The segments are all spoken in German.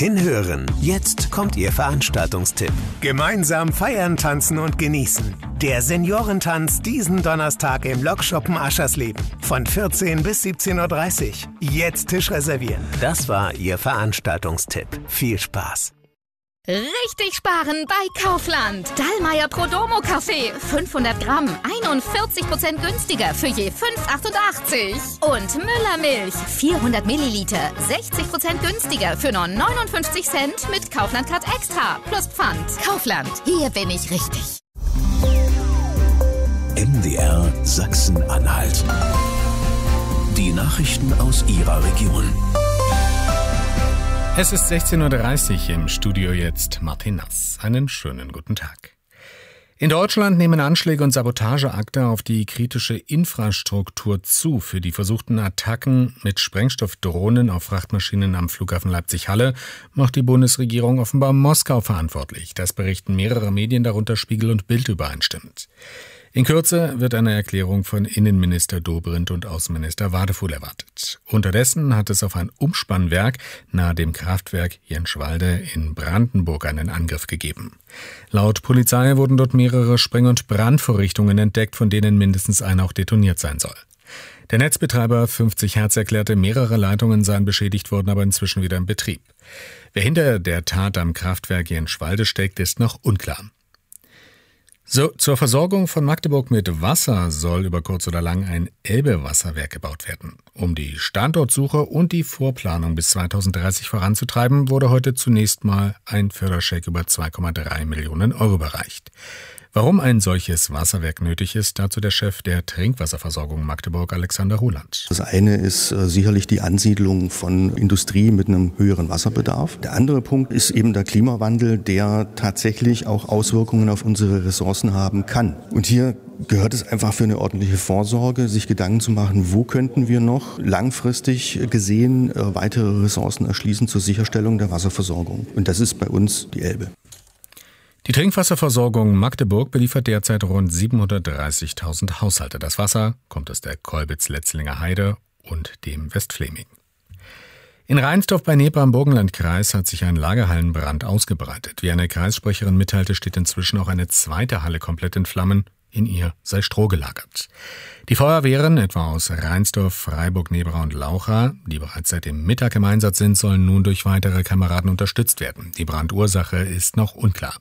Hinhören. Jetzt kommt Ihr Veranstaltungstipp. Gemeinsam feiern, tanzen und genießen. Der Seniorentanz diesen Donnerstag im Lokschuppen Aschersleben. Von 14 bis 17.30 Uhr. Jetzt Tisch reservieren. Das war Ihr Veranstaltungstipp. Viel Spaß. Richtig sparen bei Kaufland. Dallmayr Prodomo Kaffee. 500 Gramm. 41% günstiger für je 5,88. Und Müller Milch. 400 Milliliter. 60% günstiger für nur 59 Cent mit Kaufland Card Extra. Plus Pfand. Kaufland. Hier bin ich richtig. MDR Sachsen-Anhalt. Die Nachrichten aus Ihrer Region. Es ist 16.30 Uhr, im Studio jetzt Martin Nass. Einen schönen guten Tag. In Deutschland nehmen Anschläge und Sabotageakte auf die kritische Infrastruktur zu. Für die versuchten Attacken mit Sprengstoffdrohnen auf Frachtmaschinen am Flughafen Leipzig-Halle macht die Bundesregierung offenbar Moskau verantwortlich. Das berichten mehrere Medien, darunter Spiegel und Bild übereinstimmend. In Kürze wird eine Erklärung von Innenminister Dobrindt und Außenminister Wadefuhl erwartet. Unterdessen hat es auf ein Umspannwerk nahe dem Kraftwerk Jenschwalde in Brandenburg einen Angriff gegeben. Laut Polizei wurden dort mehrere Spreng- und Brandvorrichtungen entdeckt, von denen mindestens eine auch detoniert sein soll. Der Netzbetreiber 50 Hertz erklärte, mehrere Leitungen seien beschädigt worden, aber inzwischen wieder in Betrieb. Wer hinter der Tat am Kraftwerk Jenschwalde steckt, ist noch unklar. Zur Versorgung von Magdeburg mit Wasser soll über kurz oder lang ein Elbe-Wasserwerk gebaut werden. Um die Standortsuche und die Vorplanung bis 2030 voranzutreiben, wurde heute zunächst mal ein Förderscheck über 2,3 Millionen Euro überreicht. Warum ein solches Wasserwerk nötig ist, dazu der Chef der Trinkwasserversorgung Magdeburg, Alexander Ruland. Das eine ist sicherlich die Ansiedlung von Industrie mit einem höheren Wasserbedarf. Der andere Punkt ist eben der Klimawandel, der tatsächlich auch Auswirkungen auf unsere Ressourcen haben kann. Und hier gehört es einfach für eine ordentliche Vorsorge, sich Gedanken zu machen, wo könnten wir noch langfristig gesehen weitere Ressourcen erschließen zur Sicherstellung der Wasserversorgung. Und das ist bei uns die Elbe. Die Trinkwasserversorgung Magdeburg beliefert derzeit rund 730.000 Haushalte. Das Wasser kommt aus der Kolbitz-Letzlinger Heide und dem Westfläming. In Reinsdorf bei Neper im Burgenlandkreis hat sich ein Lagerhallenbrand ausgebreitet. Wie eine Kreissprecherin mitteilte, steht inzwischen auch eine zweite Halle komplett in Flammen. In ihr sei Stroh gelagert. Die Feuerwehren, etwa aus Reinsdorf, Freiburg, Nebra und Laucha, die bereits seit dem Mittag im Einsatz sind, sollen nun durch weitere Kameraden unterstützt werden. Die Brandursache ist noch unklar.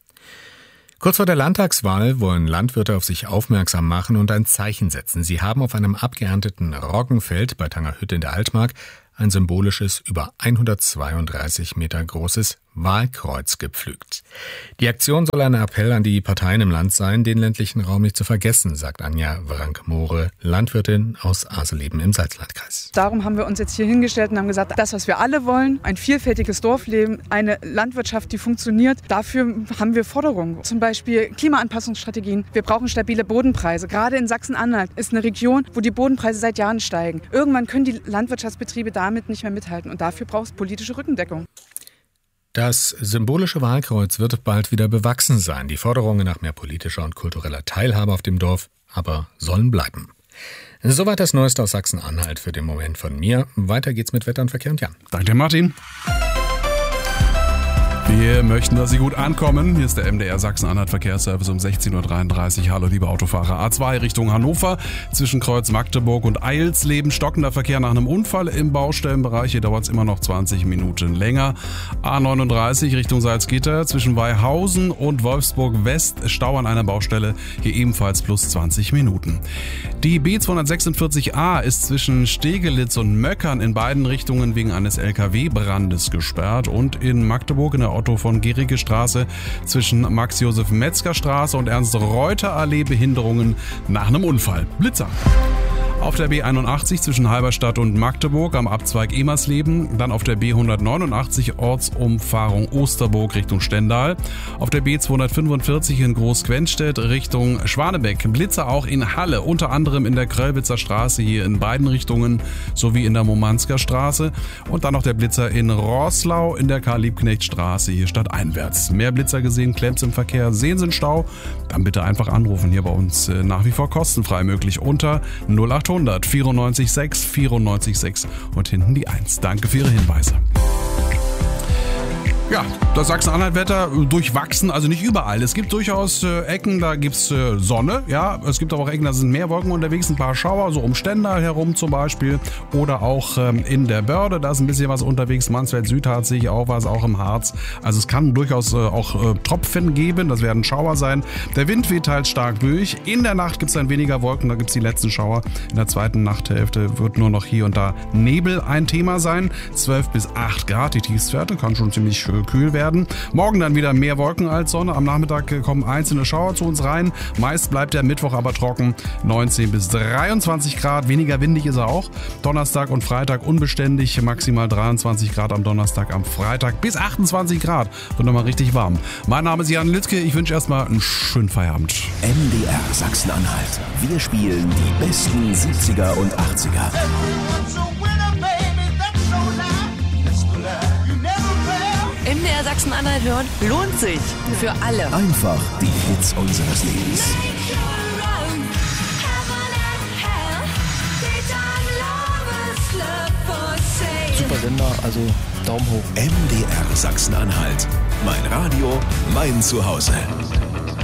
Kurz vor der Landtagswahl wollen Landwirte auf sich aufmerksam machen und ein Zeichen setzen. Sie haben auf einem abgeernteten Roggenfeld bei Tangerhütte in der Altmark ein symbolisches, über 132 Meter großes Wahlkreuz gepflückt. Die Aktion soll ein Appell an die Parteien im Land sein, den ländlichen Raum nicht zu vergessen, sagt Anja Wrank-Mohre, Landwirtin aus Aseleben im Salzlandkreis. Darum haben wir uns jetzt hier hingestellt und haben gesagt, das, was wir alle wollen, ein vielfältiges Dorfleben, eine Landwirtschaft, die funktioniert, dafür haben wir Forderungen. Zum Beispiel Klimaanpassungsstrategien. Wir brauchen stabile Bodenpreise. Gerade in Sachsen-Anhalt ist eine Region, wo die Bodenpreise seit Jahren steigen. Irgendwann können die Landwirtschaftsbetriebe damit nicht mehr mithalten und dafür braucht es politische Rückendeckung. Das symbolische Wahlkreuz wird bald wieder bewachsen sein. Die Forderungen nach mehr politischer und kultureller Teilhabe auf dem Dorf aber sollen bleiben. Soweit das Neueste aus Sachsen-Anhalt für den Moment von mir. Weiter geht's mit Wetter und Verkehr und Jan. Danke, Martin. Wir möchten, dass Sie gut ankommen. Hier ist der MDR Sachsen-Anhalt Verkehrsservice um 16.33 Uhr. Hallo, liebe Autofahrer. A2 Richtung Hannover, zwischen Kreuz Magdeburg und Eilsleben. Stockender Verkehr nach einem Unfall im Baustellenbereich. Hier dauert es immer noch 20 Minuten länger. A39 Richtung Salzgitter, zwischen Weihausen und Wolfsburg West. Stau an einer Baustelle. Hier ebenfalls plus 20 Minuten. Die B246a ist zwischen Stegelitz und Möckern in beiden Richtungen wegen eines LKW-Brandes gesperrt. Und in Magdeburg in der Otto von Gericke Straße zwischen Max-Josef-Metzger-Straße und Ernst-Reuter-Allee Behinderungen nach einem Unfall. Blitzer. Auf der B81 zwischen Halberstadt und Magdeburg am Abzweig Emersleben, dann auf der B189 Ortsumfahrung Osterburg Richtung Stendal, auf der B245 in Großquenstedt Richtung Schwanebeck, Blitzer auch in Halle, unter anderem in der Kröllwitzer Straße hier in beiden Richtungen sowie in der Momansker Straße und dann noch der Blitzer in Roslau in der Karl-Liebknecht-Straße hier stadteinwärts. Mehr Blitzer gesehen, Klemms im Verkehr, sehen Sie einen Stau, dann bitte einfach anrufen, hier bei uns nach wie vor kostenfrei möglich unter 0800 94 6 94 6 und hinten die 1. Danke für Ihre Hinweise. Ja, das Sachsen-Anhalt-Wetter durchwachsen, also nicht überall. Es gibt durchaus Ecken, da gibt's Sonne, ja. Es gibt aber auch Ecken, da sind mehr Wolken unterwegs, ein paar Schauer, so um Stendal herum zum Beispiel. Oder auch in der Börde, da ist ein bisschen was unterwegs. Mansfeld-Süd sehe ich auch was, auch im Harz. Also es kann durchaus auch Tropfen geben, das werden Schauer sein. Der Wind weht teils stark durch. In der Nacht gibt's dann weniger Wolken, da gibt's die letzten Schauer. In der zweiten Nachthälfte wird nur noch hier und da Nebel ein Thema sein. 12 bis 8 Grad, die Tiefstwerte, kann schon ziemlich kühl werden. Morgen dann wieder mehr Wolken als Sonne. Am Nachmittag kommen einzelne Schauer zu uns rein. Meist bleibt der Mittwoch aber trocken. 19 bis 23 Grad. Weniger windig ist er auch. Donnerstag und Freitag unbeständig. Maximal 23 Grad am Donnerstag, am Freitag bis 28 Grad. Wird nochmal richtig warm. Mein Name ist Jan Littke. Ich wünsche erstmal einen schönen Feierabend. MDR Sachsen-Anhalt. Wir spielen die besten 70er und 80er. MDR Sachsen-Anhalt hören lohnt sich. Für alle. Einfach die Hits unseres Lebens. Super Sender, also Daumen hoch. MDR Sachsen-Anhalt. Mein Radio, mein Zuhause.